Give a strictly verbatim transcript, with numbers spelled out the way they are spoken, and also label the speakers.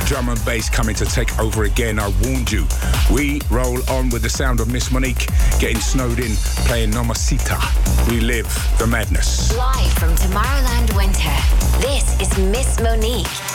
Speaker 1: drum and bass coming to take over again. I warned you. We roll on with the sound of Miss Monique getting snowed in, playing Mamacita. We live the madness.
Speaker 2: Live from Tomorrowland Winter, this is Miss Monique.